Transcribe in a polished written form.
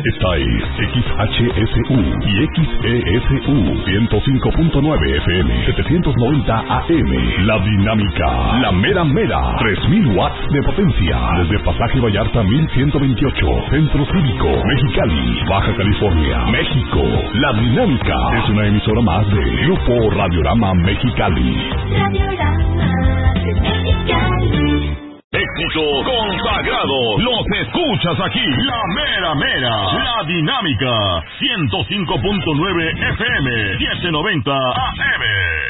Esta es XHSU y XESU 105.9 FM, 790 AM. La Dinámica, la mera mera, 3000 watts de potencia. Desde Pasaje Vallarta 1128, Centro Cívico, Mexicali, Baja California, México. La Dinámica es una emisora más de Grupo Radiorama Mexicali. Radiorama Mexicali. Éxito consagrado, los escuchas aquí, la mera mera, la Dinámica, 105.9 FM, 790 AM.